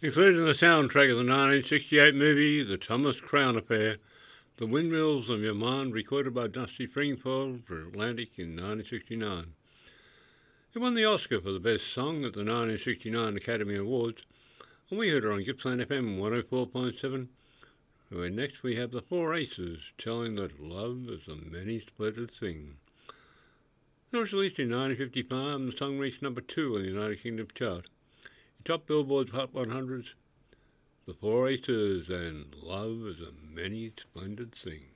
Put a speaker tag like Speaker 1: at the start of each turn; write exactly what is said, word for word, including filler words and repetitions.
Speaker 1: Included in the soundtrack of the nineteen sixty-eight movie The Thomas Crown Affair, The Windmills of Your Mind, recorded by Dusty Springfield for Atlantic in nineteen sixty-nine. It won the Oscar for the Best Song at the nineteen sixty-nine Academy Awards, and we heard it on Gippsland F M one oh four point seven, where next we have the Four Aces telling that love is a many-splendid thing. It was released in nineteen fifty-five and the song reached number two on the United Kingdom chart. It topped Billboard's Hot one hundreds, The Four Aces and Love is a Many Splendid Thing.